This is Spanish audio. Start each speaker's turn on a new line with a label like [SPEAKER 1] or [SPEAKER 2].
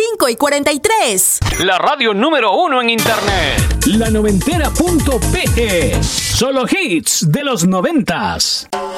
[SPEAKER 1] 45 y 43.
[SPEAKER 2] La radio número 1 en internet.
[SPEAKER 3] La noventera.pe. Solo hits de los 90s.